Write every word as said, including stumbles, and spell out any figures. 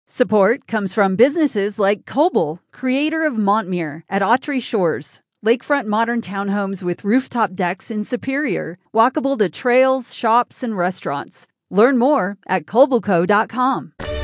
Support comes from businesses like Koble, creator of Montmere at Autry Shores, lakefront modern townhomes with rooftop decks in Superior, walkable to trails, shops, and restaurants. Learn more at Kobleco dot com.